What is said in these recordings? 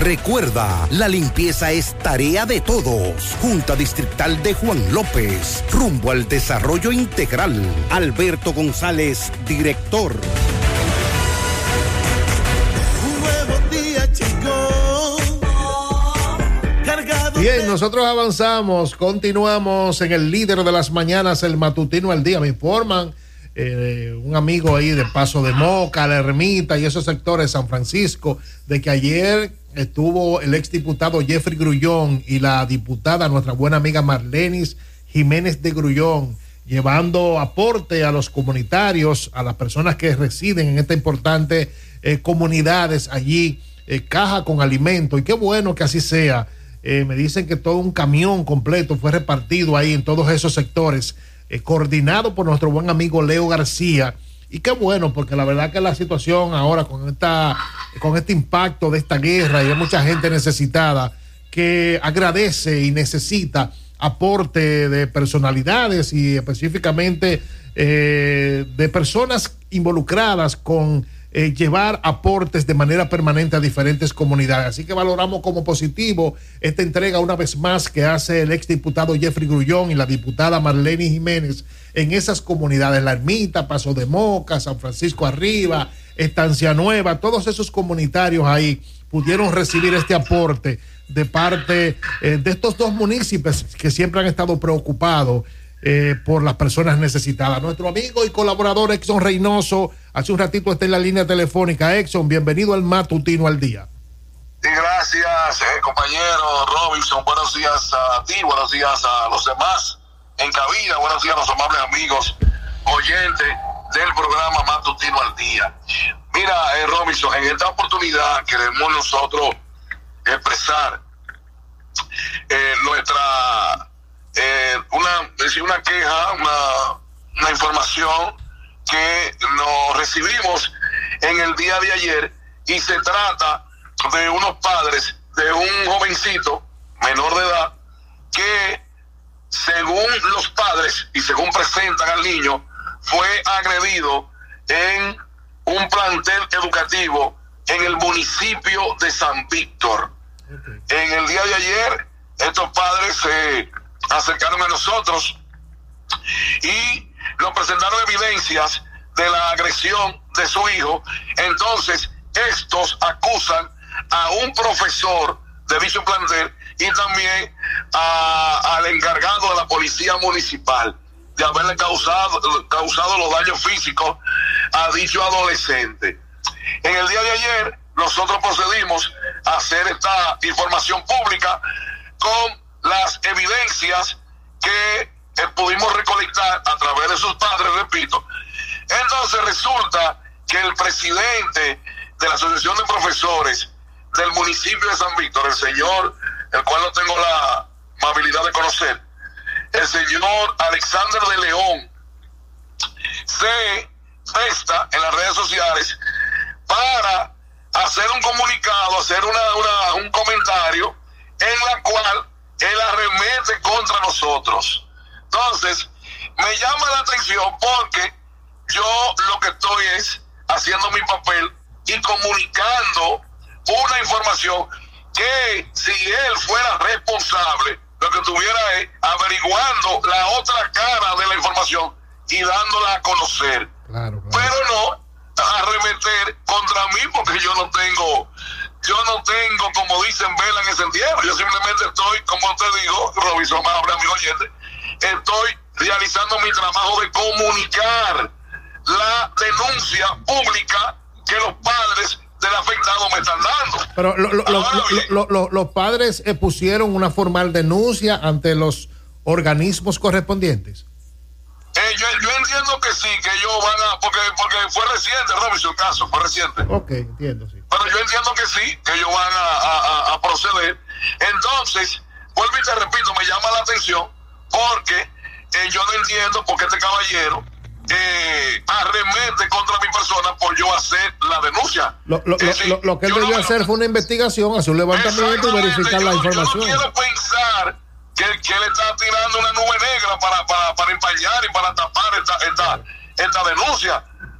Recuerda, la limpieza es tarea de todos. Junta Distrital de Juan López, rumbo al desarrollo integral. Alberto González, director. Un nuevo día, chicos. Bien, nosotros avanzamos, continuamos en el líder de las mañanas, el matutino al día. Me informan un amigo ahí de Paso de Moca, La Ermita y esos sectores de San Francisco, de que ayer estuvo el exdiputado Jeffrey Grullón y la diputada, nuestra buena amiga Marlenis Jiménez de Grullón, llevando aporte a los comunitarios, a las personas que residen en estas importantes comunidades allí, caja con alimento, y qué bueno que así sea. Me dicen que todo un camión completo fue repartido ahí en todos esos sectores, coordinado por nuestro buen amigo Leo García. Y qué bueno, porque la verdad que la situación ahora con este impacto de esta guerra, y hay mucha gente necesitada que agradece y necesita aporte de personalidades y específicamente de personas involucradas con llevar aportes de manera permanente a diferentes comunidades. Así que valoramos como positivo esta entrega una vez más que hace el exdiputado Jeffrey Grullón y la diputada Marlenis Jiménez en esas comunidades, La Ermita, Paso de Moca, San Francisco Arriba, Estancia Nueva. Todos esos comunitarios ahí pudieron recibir este aporte de parte de estos dos municipios que siempre han estado preocupados por las personas necesitadas. Nuestro amigo y colaborador Exxon Reynoso hace un ratito está en la línea telefónica. Exxon, bienvenido al matutino al día. Sí, gracias, compañero Robinson. Buenos días a ti, buenos días a los demás en cabina, buenos días a los amables amigos oyentes del programa Matutino al Día. Mira, Robinson, en esta oportunidad queremos nosotros expresar nuestra una queja, una información que nos recibimos en el día de ayer, y se trata de unos padres de un jovencito menor de edad que, según los padres y según presentan al niño, fue agredido en un plantel educativo en el municipio de San Víctor. En el día de ayer, estos padres se acercaron a nosotros y nos presentaron evidencias de la agresión de su hijo. Entonces, estos acusan a un profesor de dicho plantel y también al encargado de la policía municipal de haberle causado los daños físicos a dicho adolescente. En el día de ayer, nosotros procedimos a hacer esta información pública con las evidencias que pudimos recolectar a través de sus padres, repito. Entonces resulta que el presidente de la Asociación de Profesores del municipio de San Víctor, el señor, el cual no tengo la amabilidad de conocer, el señor Alexander de León, se presta en las redes sociales para hacer un comunicado, hacer un comentario en la cual él arremete contra nosotros. Entonces, me llama la atención porque yo lo que estoy es haciendo mi papel y comunicando una información que, si él fuera responsable, lo que tuviera es averiguando la otra cara de la información y dándola a conocer. Claro. Pero no arremeter contra mí, porque yo no tengo, como dicen, vela en ese entierro. Yo simplemente estoy, como te digo, Robinson, amigo oyente, estoy realizando mi trabajo de comunicar la denuncia pública que los padres del afectado me están dando. Pero los padres pusieron una formal denuncia ante los organismos correspondientes. Yo entiendo que sí, que ellos van a, porque fue reciente, Robinson, el caso fue reciente. Ok, entiendo, sí. Pero yo entiendo que sí, que ellos van a proceder. Entonces, vuelvo y te repito, me llama la atención porque yo no entiendo por qué este caballero arremete contra mi persona por yo hacer la denuncia. Lo que él debió hacer fue una investigación, hacer un levantamiento y verificar la información. Yo no quiero pensar que él está tirando una nube negra para empañar y para tapar esta denuncia.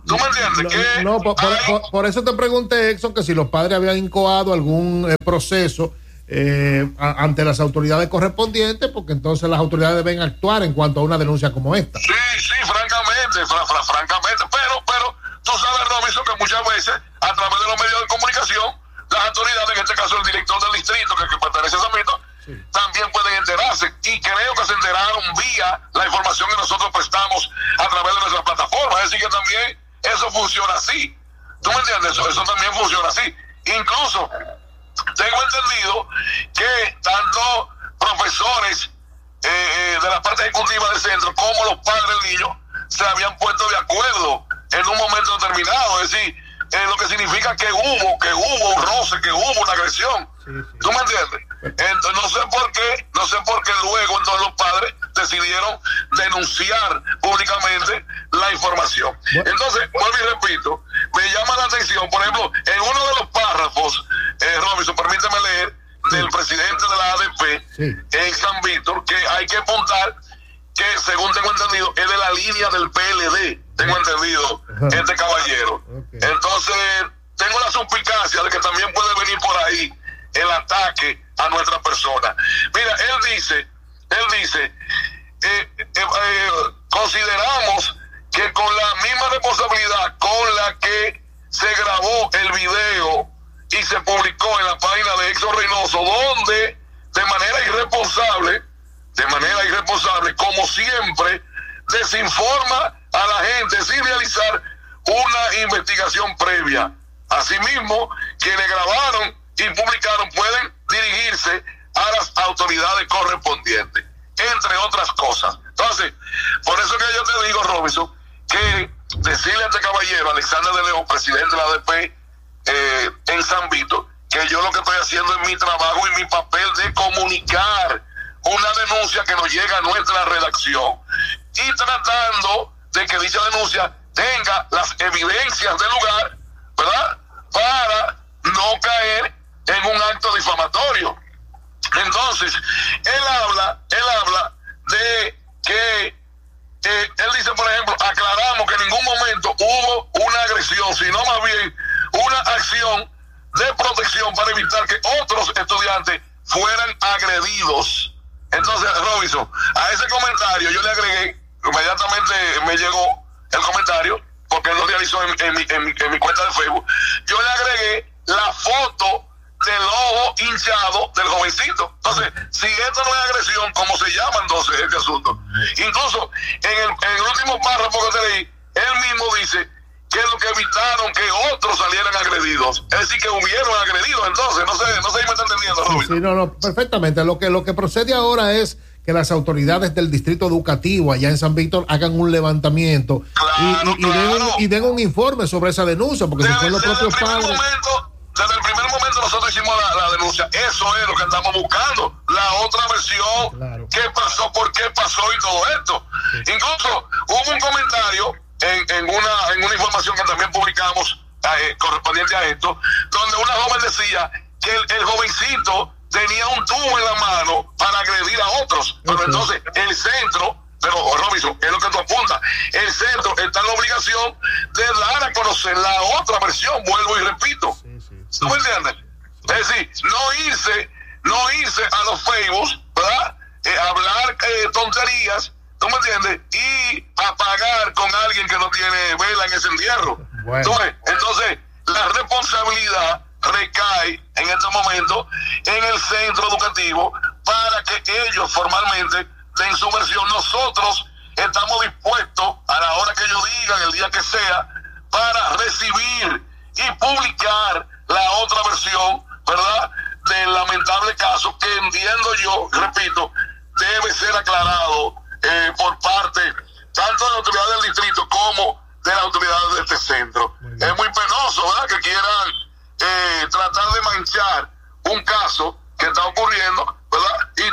¿Tú me entiendes? No, por eso te pregunté, Exxon, que si los padres habían incoado algún proceso ante las autoridades correspondientes, porque entonces las autoridades deben actuar en cuanto a una denuncia como esta. Sí, francamente, francamente, pero tú sabes, Robinson, que muchas veces a través de los medios de comunicación las autoridades, en este caso el director del distrito que pertenece a San Víctor, también pueden enterarse, y creo que se enteraron vía la información que nosotros prestamos a través de nuestra plataforma. Es decir, que también eso funciona así. ¿Tú me entiendes? Eso también funciona así. Incluso tengo entendido que tanto profesores de la parte ejecutiva del centro como los padres del niño se habían puesto de acuerdo en un momento determinado. Es decir, lo que significa que hubo un roce, que hubo una agresión. ¿Tú me entiendes? Entonces, no sé por qué luego entonces los padres decidieron denunciar públicamente la información. Entonces, vuelvo y repito, me llama la atención, por ejemplo, en uno de los párrafos, Robinson, permíteme leer, del presidente de la ADP en San Víctor, que hay que apuntar que, según tengo entendido, es de la línea del PLD, tengo entendido, este caballero. Entonces, tengo la suspicacia de que también puede venir por ahí el ataque a nuestra persona. Mira, él dice, consideramos que con la misma responsabilidad con la que se grabó el video y se publicó en la página de Exxon Reynoso, donde de manera irresponsable, como siempre, desinforma a la gente sin realizar una investigación previa. Asimismo, quienes grabaron y publicaron pueden dirigirse a las autoridades correspondientes, entre otras cosas. Entonces, por eso que yo te digo, Robinson, que decirle a este caballero, Alexander de León, presidente de la ADP en San Víctor, que yo lo que estoy haciendo es mi trabajo y mi papel de comunicar una denuncia que nos llega a nuestra redacción, y tratando de que dicha denuncia tenga las evidencias del lugar, ¿verdad?, para no caer en un acto difamatorio. Entonces, él habla de que él dice, por ejemplo, aclaramos que en ningún momento hubo una agresión, sino más bien una acción de protección para evitar que otros estudiantes fueran agredidos. Entonces, Robinson, a ese comentario yo le agregué, inmediatamente me llegó el comentario, porque él lo realizó en mi cuenta de Facebook, yo le agregué la foto del ojo hinchado del jovencito. Entonces, si esto no es agresión, ¿cómo se llama entonces este asunto? Incluso en el último párrafo que te leí, él mismo dice que es lo que evitaron que otros salieran agredidos. Es decir, que hubieron agredidos. Entonces, no sé si me está entendiendo, Rubén. Sí, no, perfectamente. Lo que procede ahora es que las autoridades del distrito educativo allá en San Víctor hagan un levantamiento y den un informe sobre esa denuncia, porque si son los propios padres. Desde el primer momento nosotros hicimos la denuncia. Eso es lo que estamos buscando, la otra versión, claro. ¿Qué pasó, por qué pasó y todo esto? Sí. Incluso hubo un comentario en una información que también publicamos correspondiente a esto, donde una joven decía que el jovencito tenía un tubo en la mano para agredir a otros. Pero entonces el centro, pero Robinson, es lo que tú apuntas, el centro está en la obligación de dar a conocer la otra versión, vuelvo y repito. ¿Tú me entiendes? Es decir, no irse a los Facebook, ¿verdad? Hablar tonterías, ¿tú me entiendes? Y apagar con alguien que no tiene vela en ese entierro. Bueno. Entonces, la responsabilidad recae en este momento en el centro educativo para que ellos formalmente den su versión. Nosotros estamos dispuestos a la hora que ellos digan, el día que sea, para recibir y publicar la otra versión, ¿verdad?, del lamentable caso que entiendo yo, repito, debe ser aclarado por parte tanto de la autoridad del distrito como de las autoridades de este centro. Es muy penoso, ¿verdad?, que quieran tratar de manchar un caso que está ocurriendo, ¿verdad?, y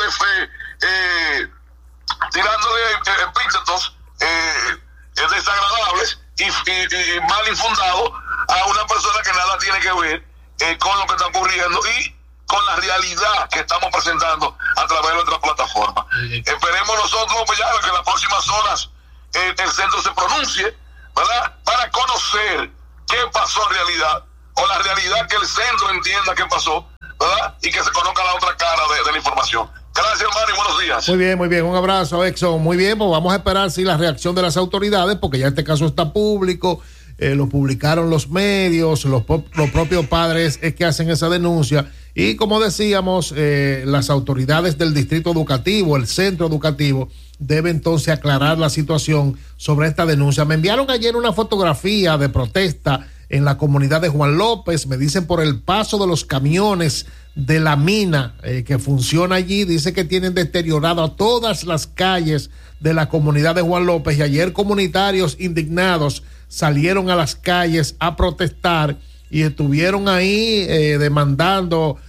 tirándole epítetos desagradables y mal infundados a una persona que nada tiene que ver con lo que está ocurriendo y con la realidad que estamos presentando a través de nuestra plataforma. Esperemos nosotros, pues, ya que en las próximas horas el centro se pronuncie, ¿verdad?, para a conocer qué pasó en realidad, o la realidad que el centro entienda qué pasó, ¿verdad? Y que se conozca la otra cara de la información. Gracias, hermano, y buenos días. Muy bien, un abrazo, Exxon. Muy bien, pues vamos a esperar la reacción de las autoridades, porque ya este caso está público, lo publicaron los medios, los propios padres es que hacen esa denuncia, y como decíamos, las autoridades del distrito educativo, el centro educativo, debe entonces aclarar la situación sobre esta denuncia. Me enviaron ayer una fotografía de protesta en la comunidad de Juan López, me dicen por el paso de los camiones de la mina que funciona allí, dice que tienen deteriorado todas las calles de la comunidad de Juan López, y ayer comunitarios indignados salieron a las calles a protestar y estuvieron ahí demandando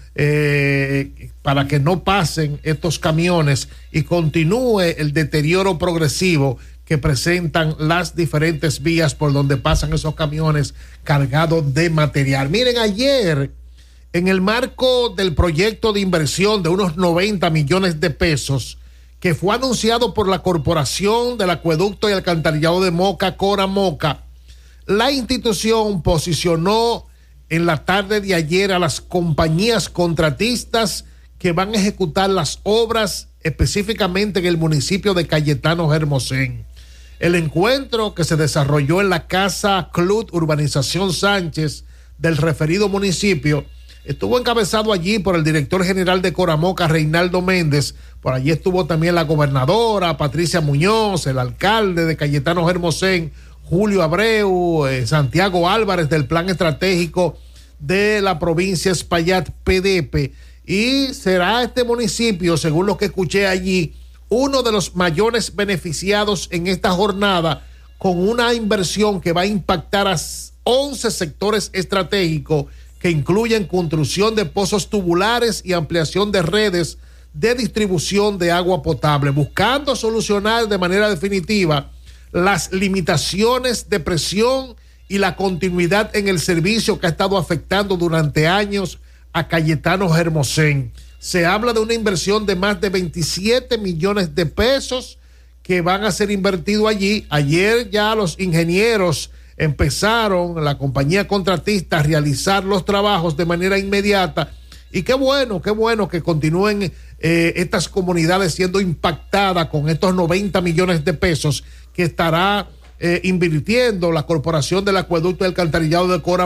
para que no pasen estos camiones y continúe el deterioro progresivo que presentan las diferentes vías por donde pasan esos camiones cargados de material. Miren, ayer, en el marco del proyecto de inversión de unos 90 millones de pesos que fue anunciado por la Corporación del Acueducto y Alcantarillado de Moca, Cora Moca, la institución posicionó en la tarde de ayer a las compañías contratistas que van a ejecutar las obras específicamente en el municipio de Cayetano Hermosén. El encuentro, que se desarrolló en la Casa Club Urbanización Sánchez del referido municipio, estuvo encabezado allí por el director general de Coramoca, Reinaldo Méndez. Por allí estuvo también la gobernadora Patricia Muñoz, el alcalde de Cayetano Hermosén, Julio Abreu, Santiago Álvarez del Plan Estratégico de la provincia Espaillat, PDP. Y será este municipio, según lo que escuché allí, uno de los mayores beneficiados en esta jornada, con una inversión que va a impactar a 11 sectores estratégicos que incluyen construcción de pozos tubulares y ampliación de redes de distribución de agua potable, buscando solucionar de manera definitiva las limitaciones de presión y la continuidad en el servicio que ha estado afectando durante años a Cayetano Hermosén. Se habla de una inversión de más de 27 millones de pesos que van a ser invertidos allí. Ayer ya los ingenieros empezaron, la compañía contratista, a realizar los trabajos de manera inmediata. Y qué bueno que continúen estas comunidades siendo impactadas con estos 90 millones de pesos que estará invirtiendo la Corporación del Acueducto y Alcantarillado de Cora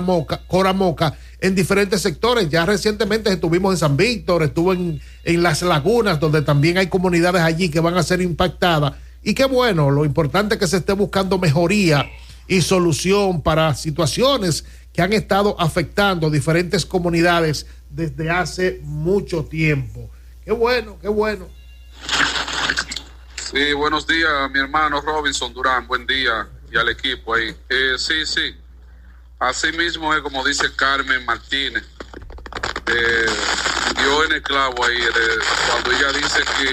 Moca en diferentes sectores. Ya recientemente estuvimos en San Víctor, estuvo en Las Lagunas, donde también hay comunidades allí que van a ser impactadas. Y qué bueno, lo importante es que se esté buscando mejoría y solución para situaciones que han estado afectando diferentes comunidades desde hace mucho tiempo. Qué bueno. Sí, buenos días, mi hermano Robinson Durán, buen día, y al equipo ahí. Sí, así mismo es como dice Carmen Martínez, dio en el clavo ahí, cuando ella dice que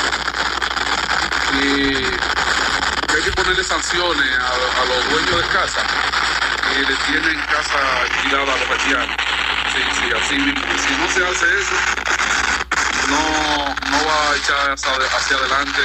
hay que ponerle sanciones a los dueños de casa que le tienen casa alquilada a los haitianos. Sí, así mismo. Y si no se hace eso, no va a echar hacia adelante.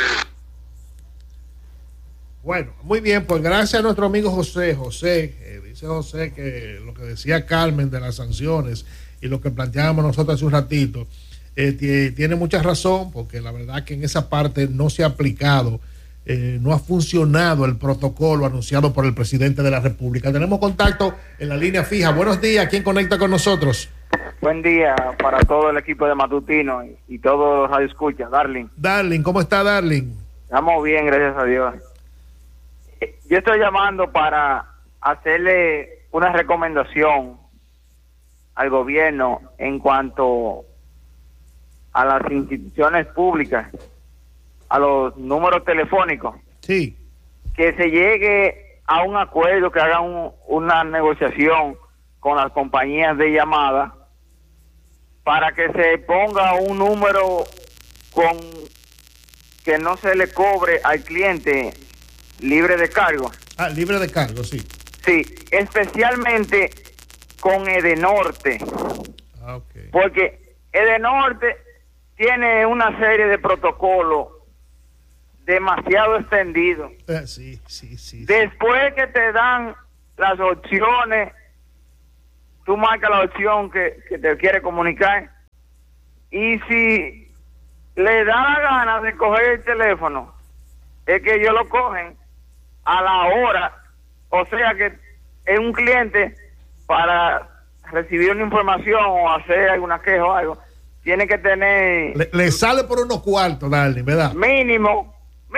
Bueno, muy bien, pues gracias a nuestro amigo José. Dice José que lo que decía Carmen de las sanciones y lo que planteábamos nosotros hace un ratito, tiene mucha razón, porque la verdad que en esa parte no se ha aplicado, no ha funcionado el protocolo anunciado por el presidente de la República. Tenemos contacto en la línea fija. Buenos días, ¿quién conecta con nosotros? Buen día para todo el equipo de Matutino y todos los radioescuchas. Darling, ¿cómo está Darling? Estamos bien, gracias a Dios. Yo estoy llamando para hacerle una recomendación al gobierno en cuanto a las instituciones públicas, a los números telefónicos. Sí. Que se llegue a un acuerdo, que hagan una negociación con las compañías de llamada para que se ponga un número con que no se le cobre al cliente libre de cargo. Libre de cargo, sí. Sí, especialmente con Edenorte. Okay. Porque Edenorte tiene una serie de protocolos demasiado extendidos. Sí. Después que te dan las opciones, tú marcas la opción que te quiere comunicar, y si le da la gana de coger el teléfono, es que ellos lo cogen a la hora, o sea que es un cliente para recibir una información o hacer alguna queja o algo, tiene que tener... Le sale por unos cuartos, Darling, ¿verdad? Mínimo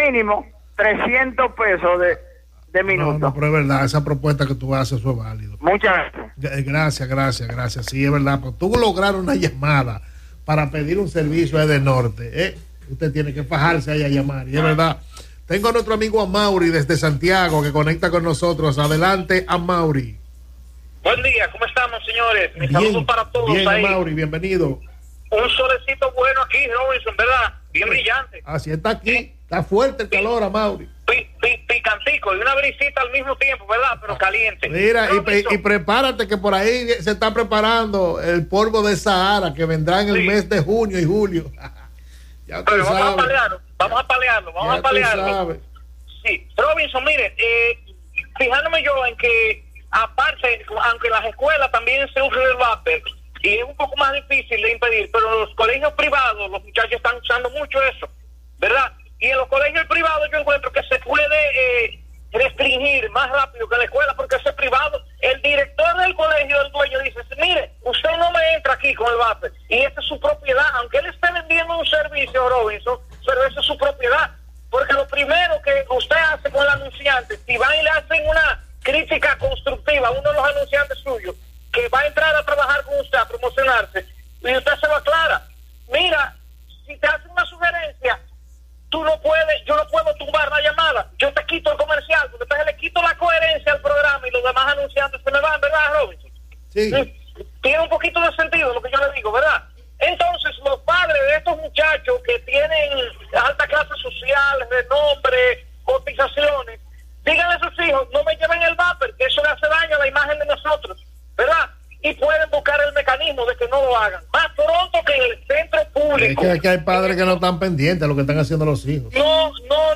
300 pesos de minuto. No, pero es verdad, esa propuesta que tú haces, eso es válido. Muchas gracias. Gracias. Sí, es verdad, pero tú lograr una llamada para pedir un servicio de norte, usted tiene que fajarse ahí a llamar, y es verdad. Tengo a nuestro amigo Amaury desde Santiago que conecta con nosotros. Adelante, Amaury. Buen día, ¿cómo estamos, señores? Mis saludos para todos. Bien, ahí. Amaury, bienvenido. Un solecito bueno aquí, Robinson, ¿verdad? Bien brillante. Así está aquí, está fuerte el calor, Amaury. Picantico y una brisita al mismo tiempo, ¿verdad? Pero caliente. Mira, y prepárate que por ahí se está preparando el polvo de Sahara que vendrá en el mes de junio y julio. Ya pero vamos a palearlo. Sí, Robinson, mire, fijándome yo en que aparte, aunque las escuelas también se usan el vapor y es un poco más difícil de impedir, pero los colegios privados, los muchachos están usando mucho eso, ¿verdad? Y en los colegios privados yo encuentro que se puede restringir más rápido que en la escuela, porque ese privado, el director del colegio, el dueño, dice, mire, usted no me entra aquí con el vapor, y esa es su propiedad, aunque él esté vendiendo un servicio, Robinson, pero esa es su propiedad, porque lo primero que usted hace con el anunciante, si van y le hacen una crítica constructiva a uno de los anunciantes suyos, que va a entrar a trabajar con usted, a promocionarse, y usted se lo aclara, mira, si te hace una sugerencia, yo no puedo tumbar la llamada, yo te quito el comercial, porque entonces le quito la coherencia al programa y los demás anunciantes se me van, ¿verdad, Robinson? Sí. Tiene un poquito de sentido lo que yo le digo, ¿verdad? Entonces, los padres de estos muchachos que tienen alta clase social, renombre, cotizaciones, díganle a sus hijos, no me lleven el vapor, que eso le hace daño a la imagen de nosotros, ¿verdad? Y pueden buscar el mecanismo de que no lo hagan. Más pronto que en el centro público. Es que hay padres que no están pendientes de lo que están haciendo los hijos. No,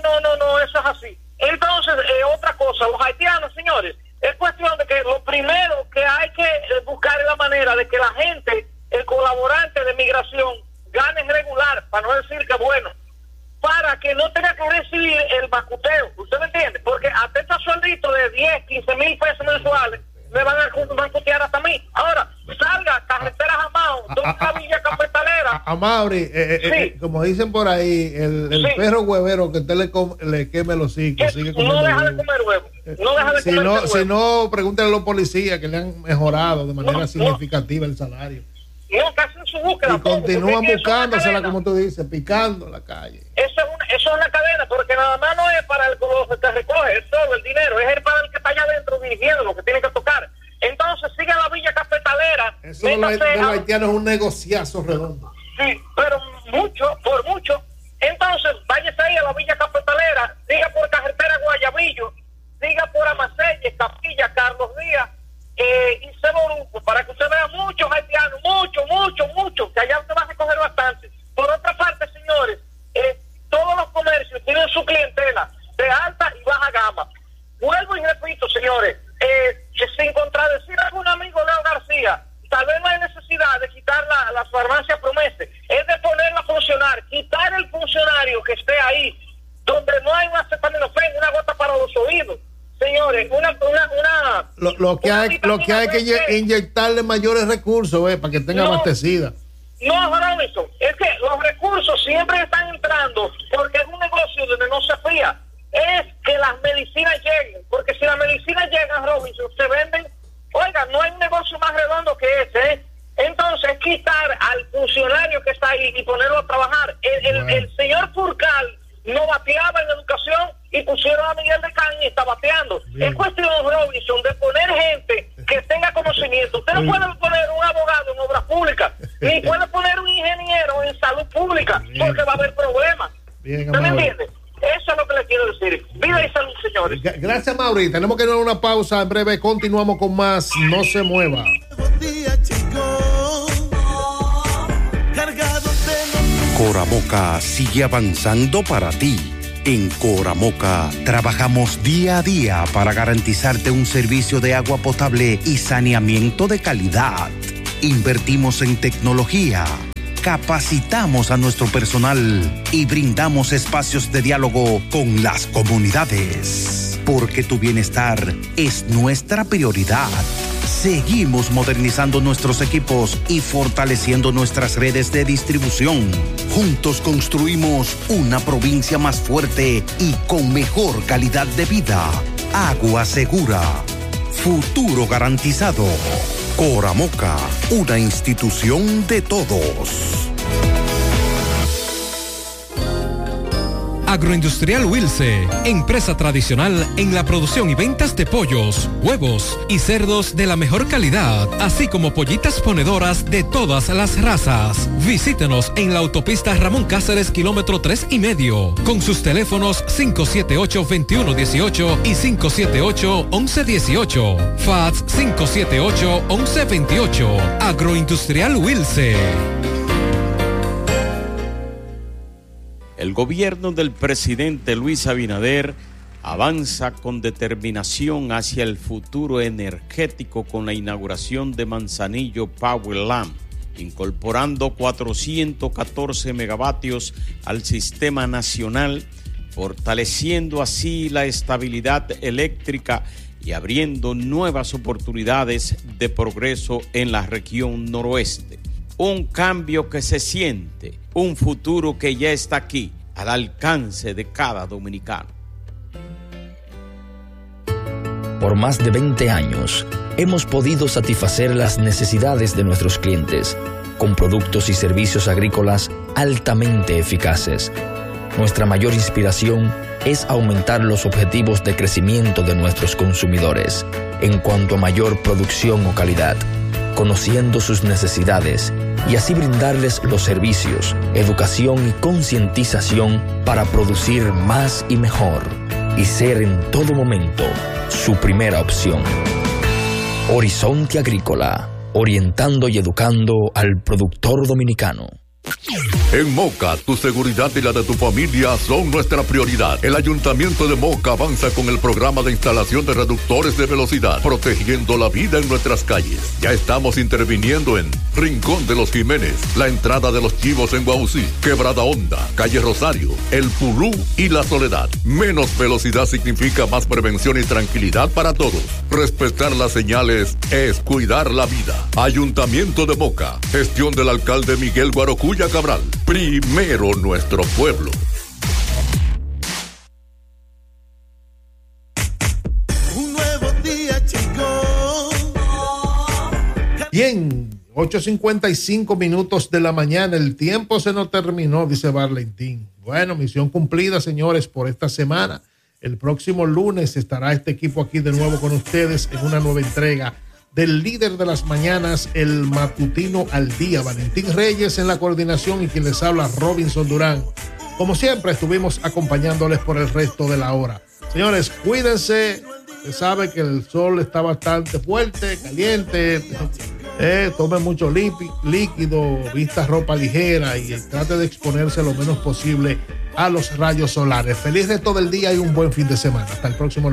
eso es así. Entonces, otra cosa, los haitianos, señores, es cuestión de que lo primero que hay que buscar es la manera de que la gente, el colaborante de migración, gane regular, para no decir que bueno, para que no tenga que recibir el macuteo. ¿Usted me entiende? Porque hasta este sueldito de 10, 15 mil pesos mensuales me van a cotear hasta mí. Ahora, salga carreteras a Mao, la Villa Cafetalera. A Mauri, sí. Como dicen por ahí, el Sí. perro huevero que usted le queme los hijos. Sigue No deja de comer huevo. No deja de comer huevo. Si no, pregúntenle a los policías que le han mejorado de manera significativa el salario. No, que hacen su búsqueda. Y continúan porque buscándosela, eso como tú dices, picando la calle. es una cadena, porque nada más no es para el que recoge, es todo el dinero, es para el que está allá adentro dirigiendo lo que tiene que tocar. Entonces sigue la Villa Cafetalera. Eso de los haitianos es un negociazo redondo. Sí, pero por mucho. Entonces, váyase ahí a la Villa Cafetalera, siga por carretera Guayabillo, siga por Amaselle, Capilla, Carlos Díaz, y Ceboruco, para que usted vea muchos haitianos, mucho, que allá usted va a recoger bastante. Por otra parte, señores, todos los comercios tienen su clientela de alta y baja gama. Vuelvo y repito, señores, sin contradecir a algún amigo Leo García, tal vez no hay necesidad de quitar la farmacia Promese, es de ponerla a funcionar, quitar el funcionario que esté ahí, donde no hay un acetaminofén, una gota para los oídos. Señores, lo que hay que inyectarle mayores recursos, para que tenga abastecida. No, Robinson, es que los recursos siempre están entrando porque es un negocio donde no se fía. Es que las medicinas lleguen, porque si las medicinas llegan, Robinson, se venden. Oiga, no hay un negocio más redondo que ese, Entonces, quitar al funcionario que está ahí y ponerlo a trabajar. El señor Furcal no bateaba en educación y pusieron a Miguel de Caña y está bateando. Bien. Es cuestión, Robinson, de poner gente que tenga conocimiento. Usted no puede poner un abogado en obras públicas, ni puede poner un ingeniero en salud pública, porque va a haber problemas. ¿Usted me entiende? Eso es lo que le quiero decir. Vida y salud, señores. Gracias, Mauri. Tenemos que ir a una pausa. En breve continuamos con más. No se mueva. Buen día, chicos. Cargado de Coraboca sigue avanzando para ti, En Coramoca trabajamos día a día para garantizarte un servicio de agua potable y saneamiento de calidad. Invertimos en tecnología, capacitamos a nuestro personal y brindamos espacios de diálogo con las comunidades. Porque tu bienestar es nuestra prioridad. Seguimos modernizando nuestros equipos y fortaleciendo nuestras redes de distribución. Juntos construimos una provincia más fuerte y con mejor calidad de vida. Agua segura. Futuro garantizado. Coramoca, una institución de todos. Agroindustrial Wilce, empresa tradicional en la producción y ventas de pollos, huevos y cerdos de la mejor calidad, así como pollitas ponedoras de todas las razas. Visítenos en la autopista Ramón Cáceres, kilómetro 3,5, con sus teléfonos 578-2118 y 578-1118, fax 578-1128. Agroindustrial Wilce. El gobierno del presidente Luis Abinader avanza con determinación hacia el futuro energético con la inauguración de Manzanillo Powerland, incorporando 414 megavatios al sistema nacional, fortaleciendo así la estabilidad eléctrica y abriendo nuevas oportunidades de progreso en la región noroeste. Un cambio que se siente, un futuro que ya está aquí, al alcance de cada dominicano. Por más de 20 años, hemos podido satisfacer las necesidades de nuestros clientes con productos y servicios agrícolas altamente eficaces. Nuestra mayor inspiración es aumentar los objetivos de crecimiento de nuestros consumidores en cuanto a mayor producción o calidad, conociendo sus necesidades y así brindarles los servicios, educación y concientización para producir más y mejor y ser en todo momento su primera opción. Horizonte Agrícola, orientando y educando al productor dominicano. En Moca, tu seguridad y la de tu familia son nuestra prioridad. El Ayuntamiento de Moca avanza con el programa de instalación de reductores de velocidad, protegiendo la vida en nuestras calles. Ya estamos interviniendo en Rincón de los Jiménez, la entrada de los Chivos en Guausí, Quebrada Honda, Calle Rosario, El Pulú y La Soledad. Menos velocidad significa más prevención y tranquilidad para todos. Respetar las señales es cuidar la vida. Ayuntamiento de Moca, gestión del alcalde Miguel Guarocuya Cabral. Primero nuestro pueblo. Un nuevo día, chicos. Bien, 8:55 minutos de la mañana. El tiempo se nos terminó, dice Valentín. Bueno, misión cumplida, señores, por esta semana. El próximo lunes estará este equipo aquí de nuevo con ustedes en una nueva entrega del líder de las mañanas, el matutino al día. Valentín Reyes en la coordinación y quien les habla, Robinson Durán. Como siempre, estuvimos acompañándoles por el resto de la hora. Señores, cuídense. Se sabe que el sol está bastante fuerte, caliente. Tome mucho líquido, vista ropa ligera y trate de exponerse lo menos posible a los rayos solares. Feliz resto del día y un buen fin de semana. Hasta el próximo lunes.